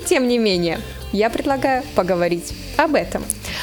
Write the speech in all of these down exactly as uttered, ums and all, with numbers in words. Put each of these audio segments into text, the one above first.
тем не менее, я предлагаю поговорить об этом.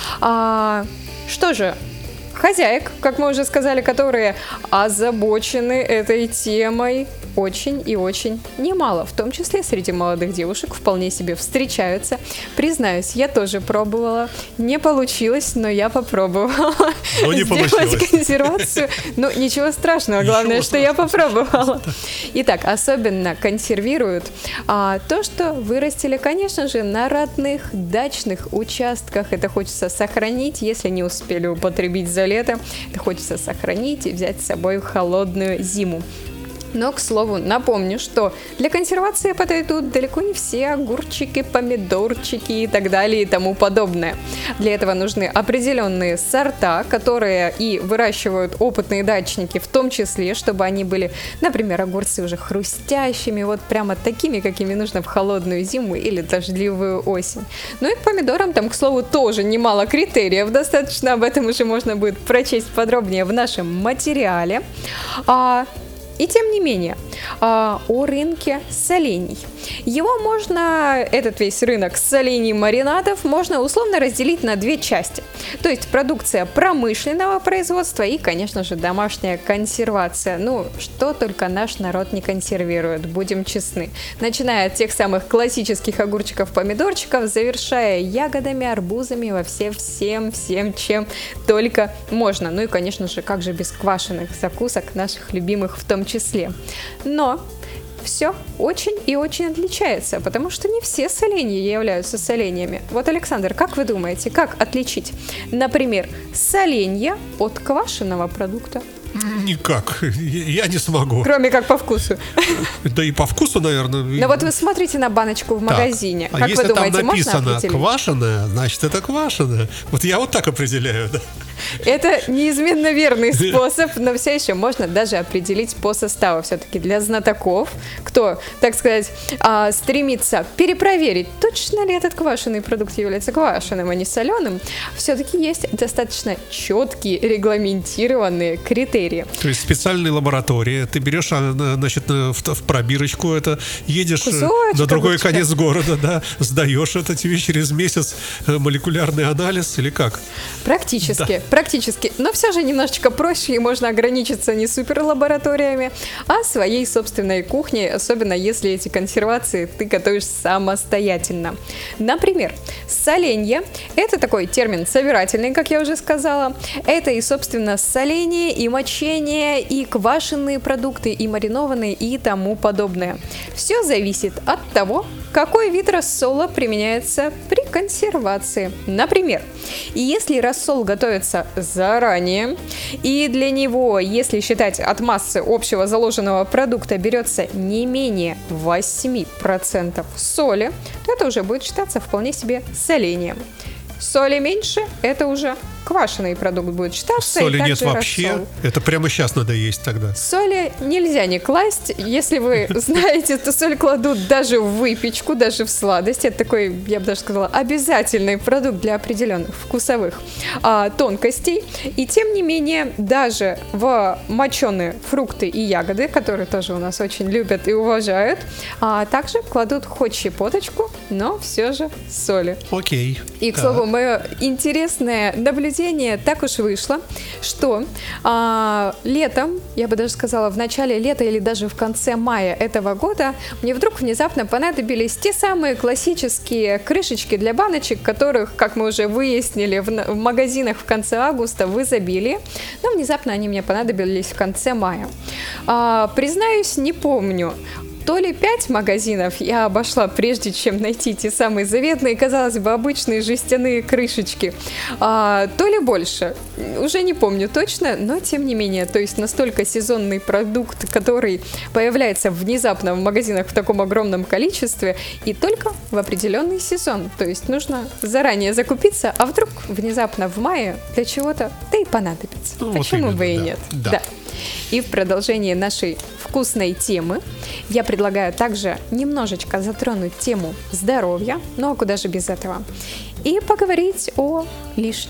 А, что же, хозяек, как мы уже сказали, которые озабочены этой темой, очень и очень немало, в том числе среди молодых девушек вполне себе встречаются. Признаюсь, я тоже пробовала, не получилось, но я попробовала но не сделать получилось. консервацию. Ну, ничего страшного, главное, Ничего что я страшного. попробовала. Итак, особенно консервируют а, то, что вырастили, конечно же, на родных дачных участках. Это хочется сохранить, если не успели употребить за лето, это хочется сохранить и взять с собой в холодную зиму. Но, к слову, напомню, что для консервации подойдут далеко не все огурчики, помидорчики и так далее и тому подобное. Для этого нужны определенные сорта, которые и выращивают опытные дачники, в том числе, чтобы они были, например, огурцы уже хрустящими, вот прямо такими, какими нужно в холодную зиму или дождливую осень. Ну и к помидорам там, к слову, тоже немало критериев, достаточно об этом уже можно будет прочесть подробнее в нашем материале. А И тем не менее, о рынке солений. Его можно, этот весь рынок солений маринадов, можно условно разделить на две части. То есть продукция промышленного производства и, конечно же, домашняя консервация. Ну, что только наш народ не консервирует, будем честны. Начиная от тех самых классических огурчиков, помидорчиков, завершая ягодами, арбузами, во все, всем, всем, чем только можно. Ну и, конечно же, как же без квашеных закусок, наших любимых в том числе. Но все очень и очень отличается, потому что не все соленья являются соленьями. Вот, Александр, как вы думаете, как отличить, например, соленья от квашеного продукта? Никак, я не смогу. Кроме как по вкусу. Да и по вкусу, наверное. Но вот вы смотрите на баночку в магазине. Так, а как если вы думаете, там можно написано определить? квашеное, значит это квашеное. Вот я вот так определяю, да. Это неизменно верный способ, но все еще можно даже определить по составу. Все-таки для знатоков, кто, так сказать, стремится перепроверить, точно ли этот квашеный продукт является квашеным, а не соленым, все-таки есть достаточно четкие регламентированные критерии. То есть специальные лаборатории. Ты берешь, значит, в, в пробирочку это, едешь Кусочек на другой огурчика. конец города, да, сдаешь это, тебе через месяц молекулярный анализ или как? Практически, практически. Но все же немножечко проще, и можно ограничиться не суперлабораториями, а своей собственной кухней, особенно если эти консервации ты готовишь самостоятельно. Например, соленье – это такой термин собирательный, как я уже сказала. Это и, собственно, соление, и мочение, и квашеные продукты, и маринованные, и тому подобное. Все зависит от того, какой вид рассола применяется при консервации. Например, если рассол готовится заранее, и для него, если считать от массы общего заложенного продукта, берется не менее восемь процентов соли, то это уже будет считаться вполне себе солением. Соли меньше, это уже квашеный продукт будет считаться. Соли и нет также вообще? рассол. Это прямо сейчас надо есть тогда. Соли нельзя не класть. Если вы знаете, то соль кладут даже в выпечку, даже в сладости. Это такой, я бы даже сказала, обязательный продукт для определенных вкусовых а, тонкостей. И тем не менее, даже в моченые фрукты и ягоды, которые тоже у нас очень любят и уважают, а, также кладут хоть щепоточку, но все же соли. Окей. И, к Так. слову, мое интересное наблюдение так уж вышло, что а, летом, я бы даже сказала, в начале лета или даже в конце мая этого года мне вдруг внезапно понадобились те самые классические крышечки для баночек, которых, как мы уже выяснили, в, в магазинах в конце августа в изобилии, но внезапно они мне понадобились в конце мая. А, признаюсь, не помню, то ли пять магазинов я обошла, прежде чем найти те самые заветные, казалось бы, обычные жестяные крышечки, а, то ли больше. Уже не помню точно, но тем не менее. То есть настолько сезонный продукт, который появляется внезапно в магазинах в таком огромном количестве и только в определенный сезон. То есть нужно заранее закупиться, а вдруг внезапно в мае для чего-то да и понадобится. Ну, вот Почему именно, бы и да. нет? Да. И в продолжении нашей вкусной темы я предлагаю также немножечко затронуть тему здоровья, ну а куда же без этого, и поговорить о лишних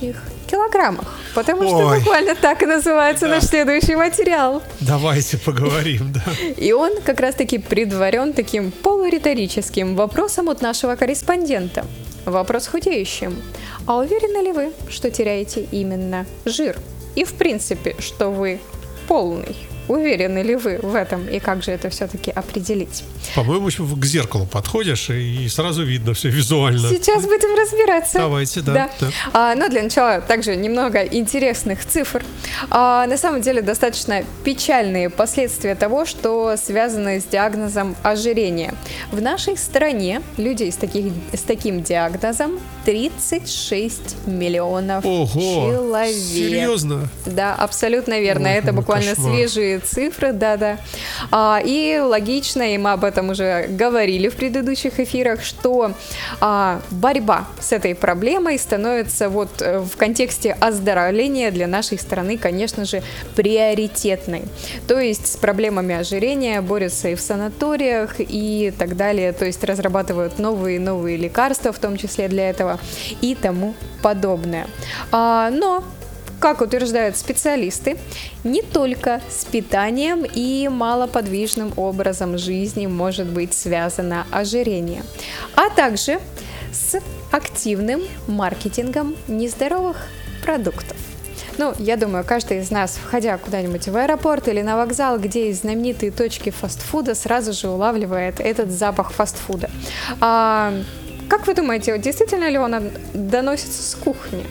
килограммах. Потому что Ой. буквально так и называется Да. наш следующий материал. Давайте поговорим, да. И он как раз-таки предварен таким полуриторическим вопросом от нашего корреспондента. Вопрос худеющим. А уверены ли вы, что теряете именно жир? И в принципе, что вы полный? Уверены ли вы в этом? И как же это все-таки определить? По-моему, еще к зеркалу подходишь, и сразу видно все визуально. Сейчас будем разбираться. Давайте, да. да. А, но для начала также немного интересных цифр. А, на самом деле достаточно печальные последствия того, что связаны с диагнозом ожирения. В нашей стране людей с, таких, с таким диагнозом тридцать шесть миллионов Ого, человек. серьезно? Да, абсолютно верно. Ой, Это ну, буквально кошмар. свежие цифры, да-да. А, и логично, и мы об этом уже говорили в предыдущих эфирах, что а, борьба с этой проблемой становится вот э, в контексте оздоровления для нашей страны, конечно же, приоритетной. То есть с проблемами ожирения борются и в санаториях, и так далее. То есть разрабатывают новые и новые лекарства, в том числе для этого, и тому подобное. А, но как утверждают специалисты, не только с питанием и малоподвижным образом жизни может быть связано ожирение, а также с активным маркетингом нездоровых продуктов. Ну, я думаю, каждый из нас, входя куда-нибудь в аэропорт или на вокзал, где есть знаменитые точки фастфуда, сразу же улавливает этот запах фастфуда. А, как вы думаете, вот действительно ли он доносится с кухни?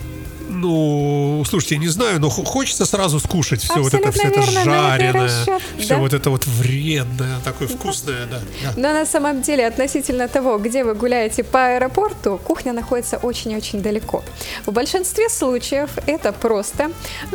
Ну, слушайте, я не знаю, но хо- хочется сразу скушать все вот это, Абсолютно все это верно, на это и жареное, расчет, все да. вот это вот вредное, такое вкусное, да. да. Но на самом деле относительно того, где вы гуляете по аэропорту, кухня находится очень-очень далеко. В большинстве случаев это просто,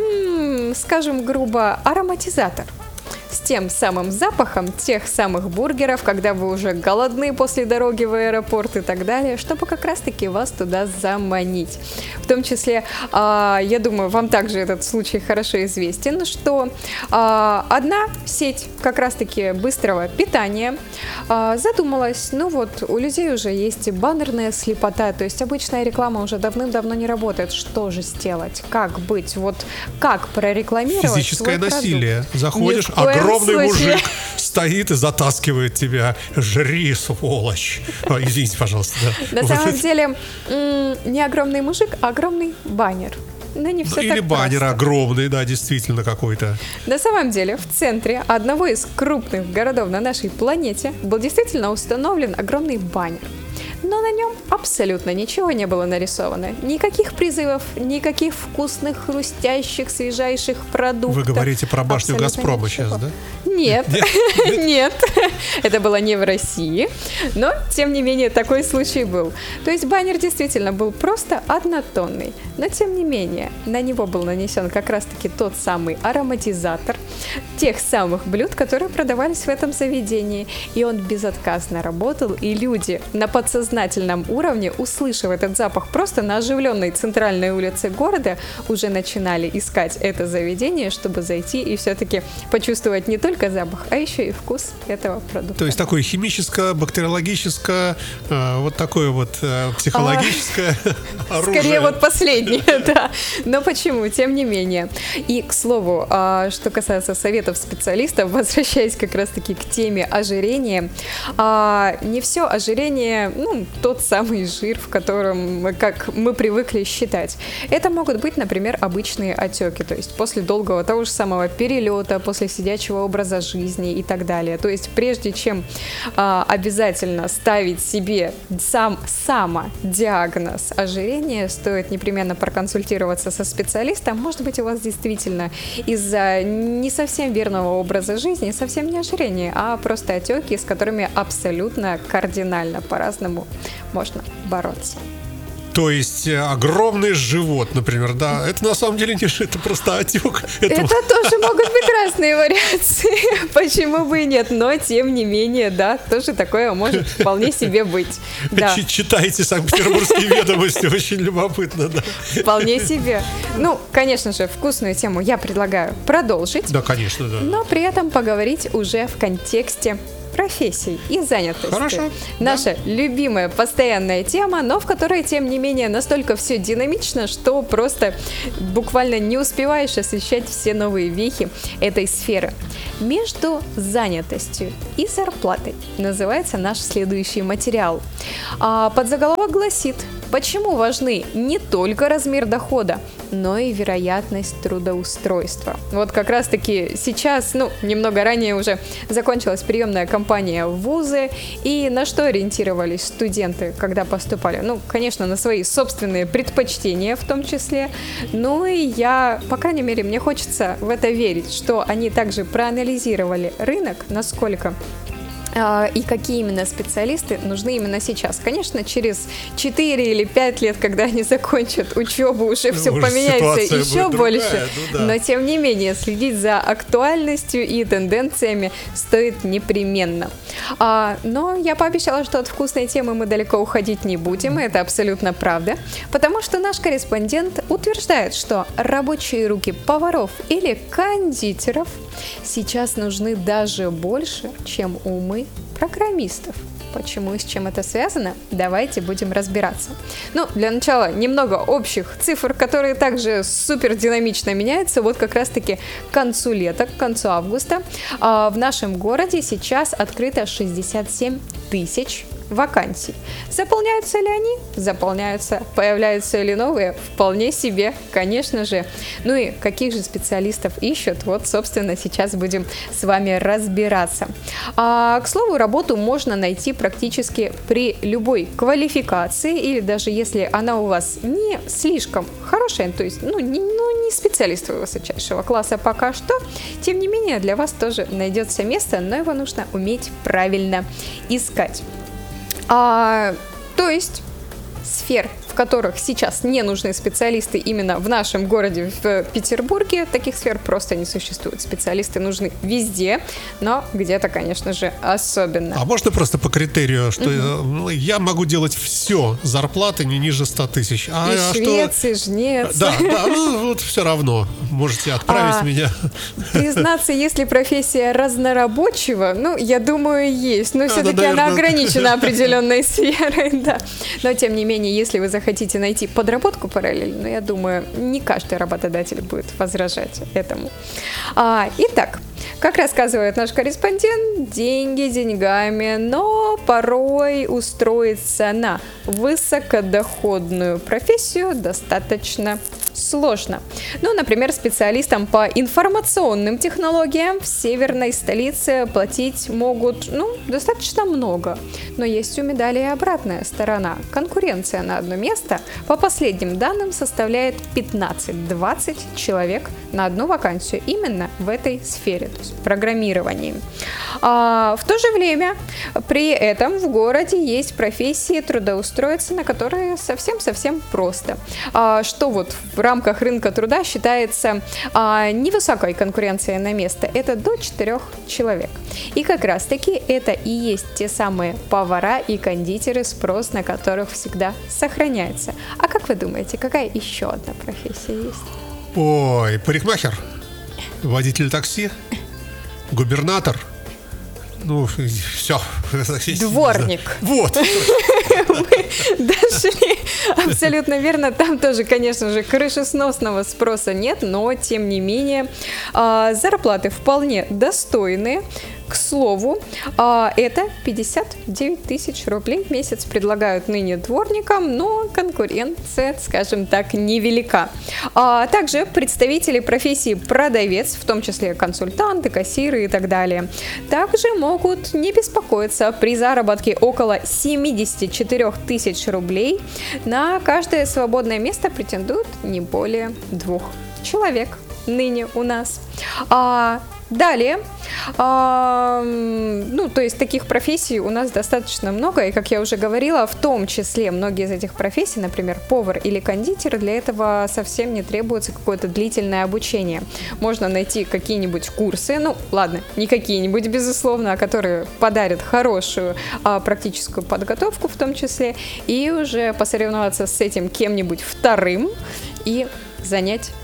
м, скажем грубо, ароматизатор. С тем самым запахом тех самых бургеров, когда вы уже голодны после дороги в аэропорт и так далее, чтобы как раз-таки вас туда заманить. В том числе, а, я думаю, вам также этот случай хорошо известен, что а, одна сеть как раз-таки быстрого питания а, задумалась, ну вот, у людей уже есть баннерная слепота, то есть обычная реклама уже давным-давно не работает. Что же сделать? Как быть? Вот как прорекламировать Физическое свой насилие. продукт? Заходишь, Ни в коем огромный случае. мужик стоит и затаскивает тебя. Жри, сволочь. А, извините, пожалуйста. Да. На Вот самом это. деле, м, не огромный мужик, а огромный баннер. Но не все Ну, или так баннер просто. огромный, да, действительно какой-то. На самом деле, в центре одного из крупных городов на нашей планете был действительно установлен огромный баннер. Но на нем абсолютно ничего не было нарисовано. Никаких призывов, никаких вкусных, хрустящих, свежайших продуктов. Вы говорите про башню Абсолютно Газпрома ничего. сейчас, да? Нет, нет, это было не в России, но, тем не менее, такой случай был. То есть баннер действительно был просто однотонный, но, тем не менее, на него был нанесен как раз-таки тот самый ароматизатор тех самых блюд, которые продавались в этом заведении, и он безотказно работал, и люди на подсознательном уровне, услышав этот запах просто на оживленной центральной улице города, уже начинали искать это заведение, чтобы зайти и все-таки почувствовать не только запах, а еще и вкус этого продукта. То есть такое химическое, бактериологическое, э, вот такое вот э, психологическое оружие. Скорее вот последнее, да. Но почему? Тем не менее. И, к слову, а, что касается советов специалистов, возвращаясь как раз-таки к теме ожирения, а, не все ожирение, ну, тот самый жир, в котором, мы- как мы привыкли считать. Это могут быть, например, обычные отеки, то есть после долгого того же самого перелета, после сидячего образа жизни и так далее. То есть прежде чем а, обязательно ставить себе сам самодиагноз ожирения, стоит непременно проконсультироваться со специалистом. Может быть, у вас действительно из-за не совсем верного образа жизни совсем не ожирение, а просто отеки, с которыми абсолютно кардинально по-разному можно бороться. То есть э, огромный живот, например, да, это на самом деле не ж- это просто отек. Это, Это тоже могут быть разные вариации. Почему бы и нет? Но, тем не менее, да, тоже такое может вполне себе быть. Да, Ч- Читайте Санкт-Петербургские ведомости, очень любопытно, да. вполне себе. Ну, конечно же, вкусную тему я предлагаю продолжить, Да, конечно, да. но при этом поговорить уже в контексте профессий и занятостей. Хорошо. Наша да. любимая постоянная тема, но в которой, тем не менее, настолько все динамично, что просто буквально не успеваешь освещать все новые вехи этой сферы. Между занятостью и зарплатой называется наш следующий материал. А подзаголовок гласит: почему важны не только размер дохода, но и вероятность трудоустройства. Вот как раз-таки сейчас, ну, немного ранее уже закончилась приемная кампания в вузы, и на что ориентировались студенты, когда поступали? Ну, конечно, на свои собственные предпочтения в том числе, ну и я, по крайней мере, мне хочется в это верить, что они также проанализировали рынок, насколько и какие именно специалисты нужны именно сейчас. Конечно, через четыре или пять лет, когда они закончат учебу, уже все уже поменяется еще больше. Другая, ну да. Но, тем не менее, следить за актуальностью и тенденциями стоит непременно. А, но я пообещала, что от вкусной темы мы далеко уходить не будем, и это абсолютно правда, потому что наш корреспондент утверждает, что рабочие руки поваров или кондитеров сейчас нужны даже больше, чем умы программистов. Почему и с чем это связано? Давайте будем разбираться. Ну, для начала немного общих цифр, которые также супер динамично меняются. Вот как раз-таки к концу лета, к концу августа в нашем городе сейчас открыто шестьдесят семь тысяч вакансий. Заполняются ли они? Заполняются. Появляются ли новые? Вполне себе, конечно же. Ну и каких же специалистов ищут? Вот, собственно, сейчас будем с вами разбираться. А, к слову, работу можно найти практически при любой квалификации, или даже если она у вас не слишком хорошая, то есть, ну, не, ну, не специалист высочайшего класса пока что, тем не менее, для вас тоже найдется место, но его нужно уметь правильно искать. А, то есть сфер, в которых сейчас не нужны специалисты именно в нашем городе, в Петербурге, таких сфер просто не существует. Специалисты нужны везде, но где-то, конечно же, особенно. А можно просто по критерию, что угу. я могу делать все, зарплаты не ниже ста тысяч. А, и а швец, что... и жнец. Да, да, ну вот все равно. Можете отправить а, меня. Признаться, если профессия разнорабочего, ну, я думаю, есть. Но а, все-таки да, она ограничена определенной сферой, да. Но, тем не менее, если вы захотите хотите найти подработку параллельно, я думаю, не каждый работодатель будет возражать этому. А, итак, как рассказывает наш корреспондент, деньги деньгами, но порой устроиться на высокодоходную профессию достаточно сложно. Ну, например, специалистам по информационным технологиям в северной столице платить могут, ну, достаточно много. Но есть у медали и обратная сторона. Конкуренция на одно место, по последним данным, составляет пятнадцать-двадцать человек на одну вакансию именно в этой сфере, то есть в программировании. А, в то же время, при этом в городе есть профессии, трудоустроиться на которые совсем-совсем просто. А, что вот в рамках рынка труда считается а, невысокой конкуренцией на место. Это до четырех человек. И как раз-таки это и есть те самые повара и кондитеры, спрос на которых всегда сохраняется. А как вы думаете, какая еще одна профессия есть? Ой, парикмахер, водитель такси, губернатор. Ну, все. Дворник. Вот. Вы дошли абсолютно верно. Там тоже, конечно же, крышесносного спроса нет, но, тем не менее, зарплаты вполне достойные. К слову, это пятьдесят девять тысяч рублей в месяц предлагают ныне дворникам, но конкуренция, скажем так, невелика. Также представители профессии продавец, в том числе консультанты, кассиры и так далее, также могут не беспокоиться при заработке около семьдесят четыре тысячи рублей. На каждое свободное место претендуют не более двух человек ныне у нас. А Далее, э, ну, то есть таких профессий у нас достаточно много, и, как я уже говорила, в том числе многие из этих профессий, например, повар или кондитер, для этого совсем не требуется какое-то длительное обучение. Можно найти какие-нибудь курсы, ну, ладно, не какие-нибудь, безусловно, а которые подарят хорошую а, практическую подготовку в том числе, и уже посоревноваться с этим кем-нибудь вторым и занять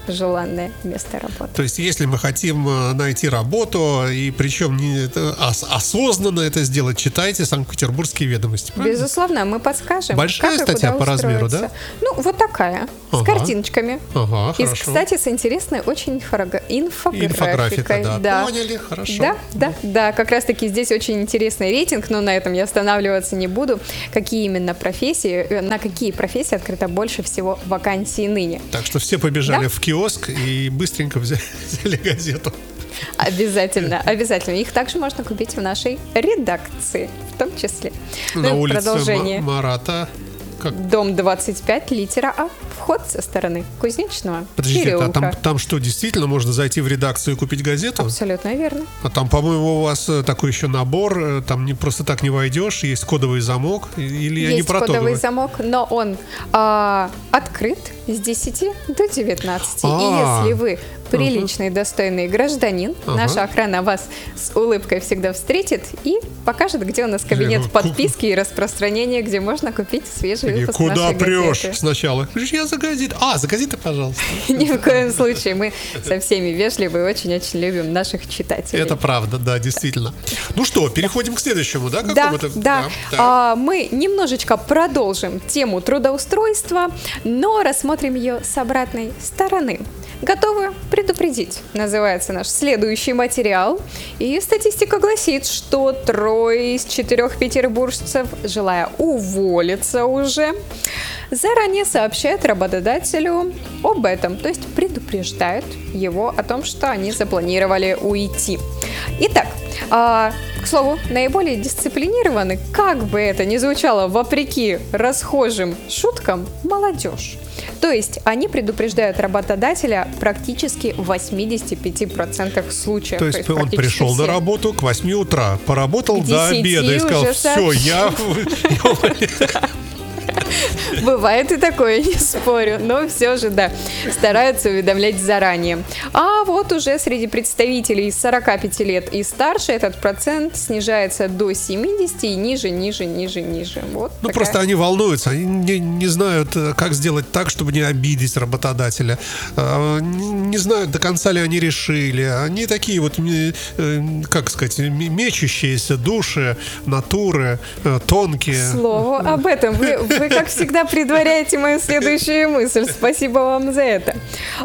желанное место работы. То есть, если мы хотим найти работу, и причем не, ос- осознанно это сделать, читайте «Санкт-Петербургские ведомости». Правильно? Безусловно, мы подскажем. Большая как статья и куда по размеру, да? Ну, вот такая, Ага. с картиночками. Ага, И, хорошо. кстати, с интересной очень инфора- инфографикой. Инфографика, да. Да. Поняли, хорошо. Да, да, да, как раз-таки здесь очень интересный рейтинг, но на этом я останавливаться не буду. Какие именно профессии, э, на какие профессии открыто больше всего вакансий ныне? Так что все побежали Да. в киоск и быстренько взяли, взяли газету. Обязательно, обязательно. Их также можно купить в нашей редакции, в том числе. На Ну и улице продолжение. Ма- Марата. Как? Дом двадцать пять, литера А. Вход со стороны Кузнечного Подождите, а переулка. там, там что, действительно можно зайти в редакцию и купить газету? Абсолютно верно. А там, по-моему, у вас э, такой еще набор, э, там не просто так не войдешь, есть кодовый замок, и- или я не Есть про то кодовый говорю? замок, но он а, открыт с десяти до девятнадцати. А. И если вы приличный, достойный гражданин, Ага. наша охрана вас с улыбкой всегда встретит и покажет, где у нас кабинет ну, подписки и распространения, где можно купить свежий Или выпуск куда нашей прешь газеты. сначала? Говоришь, я за газеты. А, за газеты, пожалуйста. Ни в коем случае. Мы со всеми вежливы и очень-очень любим наших читателей. Это правда, да, действительно. Ну что, переходим к следующему, да? Да, какому-то? да. так. А, мы немножечко продолжим тему трудоустройства, но рассмотрим ее с обратной стороны. Готовы предупредить, называется наш следующий материал. И статистика гласит, что трое из четырех петербуржцев, желая уволиться уже, заранее сообщают работодателю об этом, то есть предупреждают его о том, что они запланировали уйти. Итак, а, к слову, наиболее дисциплинированы, как бы это ни звучало вопреки расхожим шуткам, молодежь. То есть они предупреждают работодателя практически в восьмидесяти пяти процентах случаев. То есть он практически пришел на все. работу к восьми утра, поработал К до десяти обеда и сказал, уже все, я... Бывает и такое, не спорю, но все же, да, стараются уведомлять заранее. А вот уже среди представителей сорока пяти лет и старше этот процент снижается до семидесяти и ниже, ниже, ниже, ниже. Вот Ну, такая. просто они волнуются, они не, не знают, э, как сделать так, чтобы не обидеть работодателя. А, Не не знают, до конца ли они решили. Они такие вот, м, э, как сказать, м- мечущиеся души, натуры, э, тонкие. Слово об этом. Вы, вы, как всегда, предваряете мою следующую мысль. Спасибо вам за это.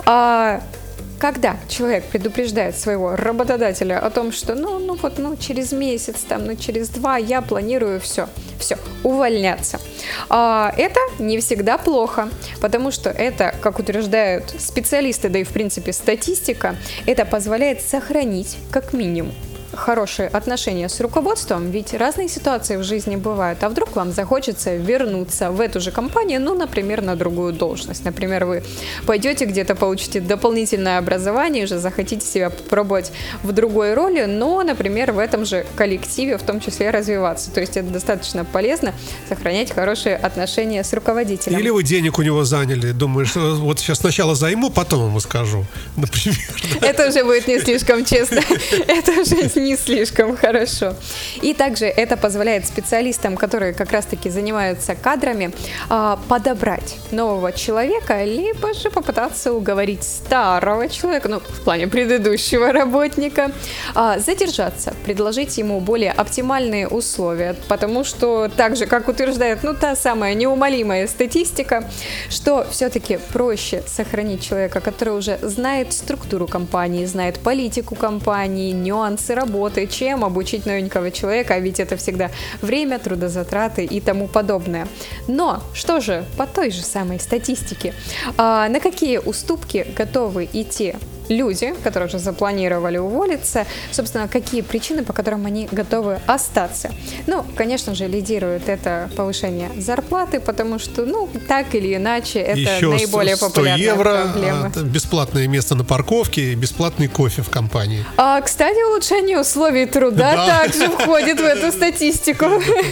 А, когда человек предупреждает своего работодателя о том, что ну, ну вот, ну через месяц, там, ну через два я планирую все, все, увольняться. А, это не всегда плохо, потому что это, как утверждают специалисты, да и в принципе статистика, это позволяет сохранить как минимум хорошие отношения с руководством, ведь разные ситуации в жизни бывают, а вдруг вам захочется вернуться в эту же компанию, ну, например, на другую должность. Например, вы пойдете где-то, получите дополнительное образование, уже захотите себя попробовать в другой роли, но, например, в этом же коллективе в том числе развиваться. То есть это достаточно полезно, сохранять хорошие отношения с руководителем. Или вы денег у него заняли, думаешь, э, вот сейчас сначала займу, потом ему скажу, например. Это уже будет не слишком честно, это уже не слишком хорошо. И также это позволяет специалистам, которые как раз-таки занимаются кадрами, а, подобрать нового человека, либо же попытаться уговорить старого человека, ну, в плане предыдущего работника, а, задержаться, предложить ему более оптимальные условия, потому что так же, как утверждает, ну, та самая неумолимая статистика, что все-таки проще сохранить человека, который уже знает структуру компании, знает политику компании, нюансы работы, чем обучить новенького человека, а ведь это всегда время, трудозатраты и тому подобное. Но что же по той же самой статистике? А, на какие уступки готовы идти люди, которые уже запланировали уволиться, собственно, какие причины, по которым они готовы остаться? Ну, конечно же, лидирует это повышение зарплаты, потому что, ну, так или иначе, это Еще наиболее сто популярная евро, проблема. а, бесплатное место на парковке и бесплатный кофе в компании. А, кстати, улучшение условий труда Да. также входит в эту статистику.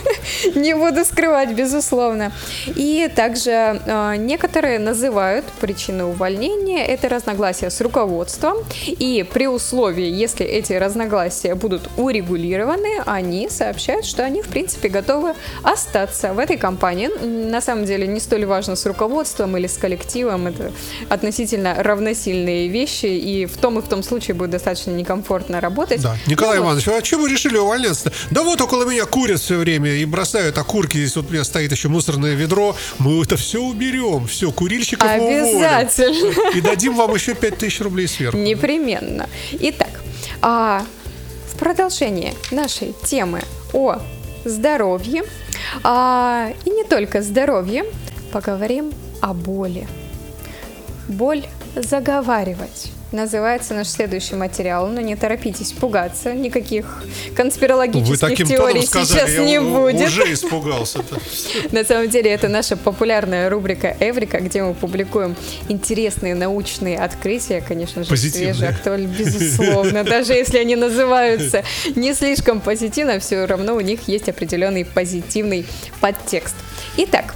Не буду скрывать, безусловно. И также э, некоторые называют причиной увольнения это разногласия с руководством, руководством, и при условии, если эти разногласия будут урегулированы, они сообщают, что они, в принципе, готовы остаться в этой компании. На самом деле не столь важно с руководством или с коллективом, это относительно равносильные вещи, и в том и в том случае будет достаточно некомфортно работать. Да. Николай ну, Иванович, а чего вы решили увольняться? Да вот около меня курят все время и бросают окурки, здесь вот у меня стоит еще мусорное ведро, мы это все уберем, все, курильщиков мы уволим. Обязательно. И дадим вам еще пять тысяч рублей сверху. Непременно. Итак, а в продолжении нашей темы о здоровье, а, и не только здоровье, поговорим о боли. Боль заговаривать. Называется наш следующий материал, но не торопитесь пугаться, никаких конспирологических Вы таким теорий тоном сказали, сейчас я не у- будет. уже испугался. На самом деле это наша популярная рубрика «Эврика», где мы публикуем интересные научные открытия, конечно же, Позитивные. свежие, актуальные, безусловно. Даже если они называются не слишком позитивно, все равно у них есть определенный позитивный подтекст. Итак,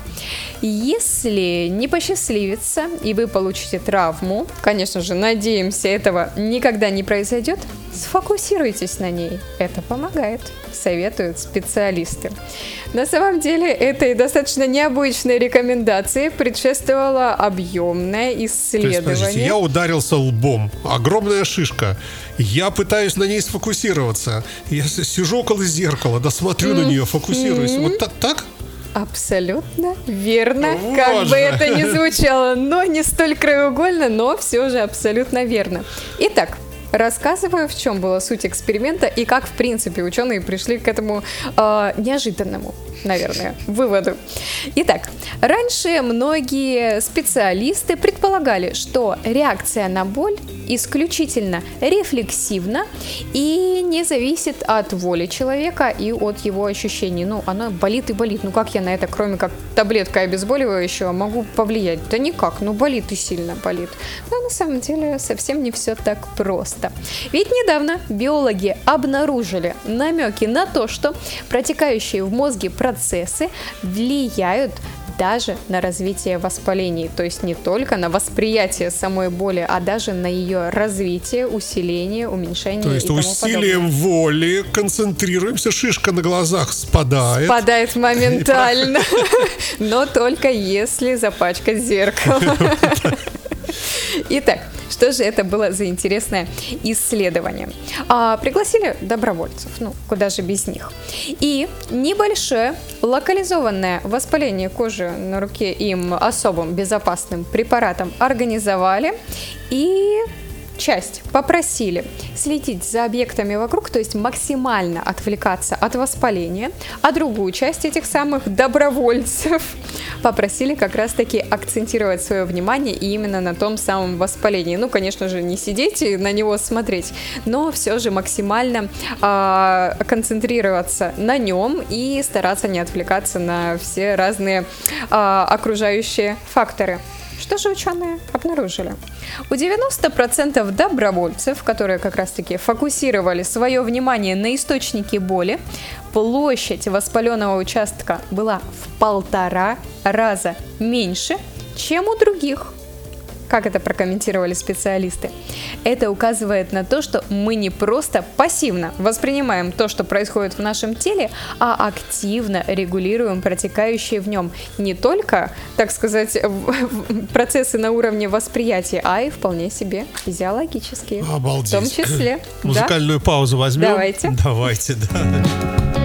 если не посчастливится и вы получите травму, конечно же, надеемся, этого никогда не произойдет, сфокусируйтесь на ней. Это помогает, советуют специалисты. На самом деле, этой достаточно необычной рекомендации предшествовало объемное То есть, исследование. подождите, я ударился лбом, огромная шишка, я пытаюсь на ней сфокусироваться, я с- сижу около зеркала, да смотрю на нее, фокусируюсь. Вот та- так? Абсолютно верно, Вот как же. бы это ни звучало, но не столь краеугольно, но все же абсолютно верно. Итак, рассказываю, в чем была суть эксперимента и как, в принципе, ученые пришли к этому э, неожиданному, наверное, выводу. Итак, раньше многие специалисты предполагали, что реакция на боль исключительно рефлексивна и не зависит от воли человека и от его ощущений. Ну, оно болит и болит. Ну, как я на это, кроме как таблетка обезболивающего, могу повлиять? Да никак. Ну, болит и сильно болит. Но на самом деле совсем не все так просто. Ведь недавно биологи обнаружили намеки на то, что протекающие в мозге процессы влияют даже на развитие воспалений, то есть не только на восприятие самой боли, а даже на ее развитие, усиление, уменьшение То есть и тому усилием подобное. воли концентрируемся, шишка на глазах спадает. Спадает моментально, но только если запачкать зеркало. Итак, что же это было за интересное исследование? А, пригласили добровольцев, ну, куда же без них. И небольшое локализованное воспаление кожи на руке им особым безопасным препаратом организовали и часть попросили следить за объектами вокруг, то есть максимально отвлекаться от воспаления, а другую часть этих самых добровольцев попросили как раз-таки акцентировать свое внимание именно на том самом воспалении. Ну, конечно же, не сидеть и на него смотреть, но все же максимально э, концентрироваться на нем и стараться не отвлекаться на все разные э, окружающие факторы. Что же ученые обнаружили? У девяноста процентов добровольцев, которые как раз-таки фокусировали свое внимание на источнике боли, площадь воспаленного участка была в полтора раза меньше, чем у других. Как это прокомментировали специалисты? Это указывает на то, что мы не просто пассивно воспринимаем то, что происходит в нашем теле, а активно регулируем протекающие в нем не только, так сказать, процессы на уровне восприятия, а и вполне себе физиологические. Обалдеть. В том числе. Музыкальную Да? паузу возьмем. Давайте. Давайте, да.